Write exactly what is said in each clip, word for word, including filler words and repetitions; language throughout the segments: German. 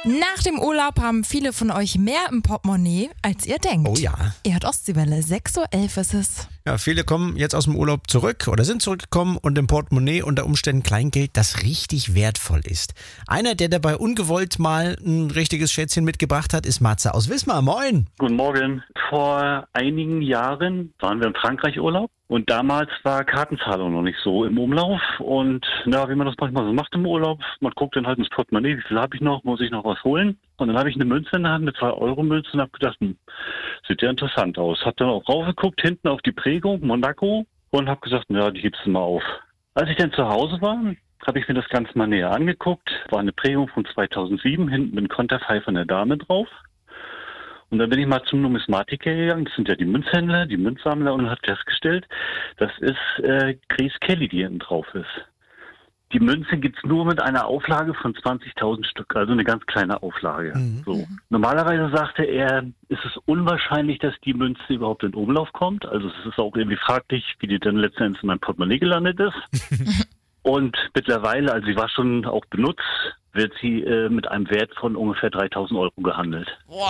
Nach dem Urlaub haben viele von euch mehr im Portemonnaie, als ihr denkt. Oh ja. Ihr hört Ostseewelle, sechs Uhr elf ist es. Ja, viele kommen jetzt aus dem Urlaub zurück oder sind zurückgekommen und im Portemonnaie unter Umständen Kleingeld, das richtig wertvoll ist. Einer, der dabei ungewollt mal ein richtiges Schätzchen mitgebracht hat, ist Matze aus Wismar. Moin! Guten Morgen. Vor einigen Jahren waren wir im Frankreich-Urlaub und damals war Kartenzahlung noch nicht so im Umlauf. Und na, wie man das manchmal so macht im Urlaub, man guckt dann halt ins Portemonnaie, wie viel habe ich noch, muss ich noch was holen? Und dann habe ich eine Münze in der Hand, eine zwei Euro Münze und habe gedacht, hm, sieht ja interessant aus. Hab dann auch raufgeguckt, hinten auf die Prägung, Monaco, und habe gesagt, ja, die gibst du mal auf. Als ich dann zu Hause war, habe ich mir das Ganze mal näher angeguckt. War eine Prägung von zweitausendsieben, hinten mit Konterfei von der Dame drauf. Und dann bin ich mal zum Numismatiker gegangen, das sind ja die Münzhändler, die Münzsammler, und habe festgestellt, das ist äh, Grace Kelly, die hinten drauf ist. Die Münze gibt's nur mit einer Auflage von zwanzigtausend Stück, also eine ganz kleine Auflage. Mhm. So. Normalerweise sagte er, ist es unwahrscheinlich, dass die Münze überhaupt in Umlauf kommt. Also es ist auch irgendwie fraglich, wie die dann letzten Endes in meinem Portemonnaie gelandet ist. Und mittlerweile, also sie war schon auch benutzt, wird sie äh, mit einem Wert von ungefähr dreitausend Euro gehandelt.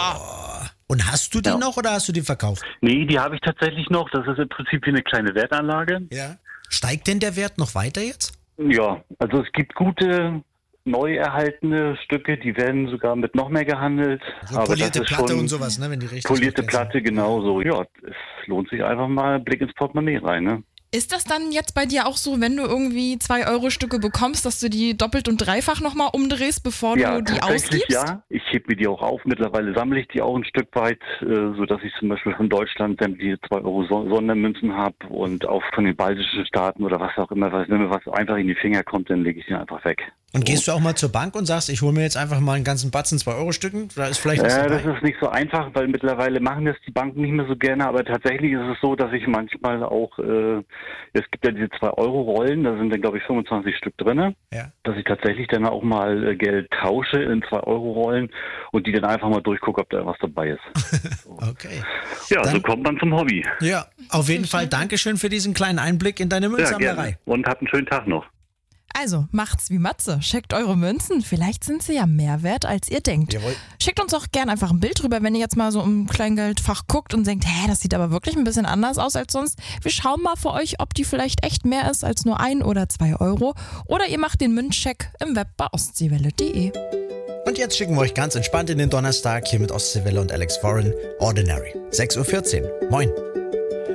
Wow. Und hast du die ja. noch oder hast du die verkauft? Nee, die habe ich tatsächlich noch. Das ist im Prinzip wie eine kleine Wertanlage. Ja. Steigt denn der Wert noch weiter jetzt? Ja, also es gibt gute, neu erhaltene Stücke, die werden sogar mit noch mehr gehandelt. So aber polierte das ist Platte schon und sowas, ne? Wenn die richtig polierte Platte, genauso. Ja, es lohnt sich einfach mal ein Blick ins Portemonnaie rein, ne? Ist das dann jetzt bei dir auch so, wenn du irgendwie zwei Euro Stücke bekommst, dass du die doppelt und dreifach nochmal umdrehst, bevor ja, du die tatsächlich ausgibst? Ja, ich heb mir die auch auf. Mittlerweile sammle ich die auch ein Stück weit, äh, sodass ich zum Beispiel von Deutschland sämtliche zwei Euro Sondermünzen habe und auch von den baltischen Staaten oder was auch immer. Wenn mir was einfach in die Finger kommt, dann lege ich den einfach weg. Und gehst du auch mal zur Bank und sagst, ich hole mir jetzt einfach mal einen ganzen Batzen zwei Euro Stücken? Da ist vielleicht was äh, dabei? Das ist nicht so einfach, weil mittlerweile machen das die Banken nicht mehr so gerne, aber tatsächlich ist es so, dass ich manchmal auch, äh, es gibt ja diese zwei Euro Rollen, da sind dann glaube ich fünfundzwanzig Stück drin, ja. dass ich tatsächlich dann auch mal äh, Geld tausche in zwei Euro Rollen und die dann einfach mal durchgucke, ob da was dabei ist. So. Okay. Ja, Dann, so kommt man zum Hobby. Ja, auf jeden Fall Dankeschön für diesen kleinen Einblick in deine Ja, Münzsammlerei. gerne. Und habt einen schönen Tag noch. Also, macht's wie Matze. Checkt eure Münzen. Vielleicht sind sie ja mehr wert, als ihr denkt. Jawohl. Schickt uns auch gerne einfach ein Bild rüber, wenn ihr jetzt mal so im Kleingeldfach guckt und denkt, hä, das sieht aber wirklich ein bisschen anders aus als sonst. Wir schauen mal für euch, ob die vielleicht echt mehr ist als nur ein oder zwei Euro. Oder ihr macht den Münzcheck im Web bei ostseewelle punkt de. Und jetzt schicken wir euch ganz entspannt in den Donnerstag hier mit Ostseewelle und Alex Warren. Ordinary. sechs Uhr vierzehn. Moin.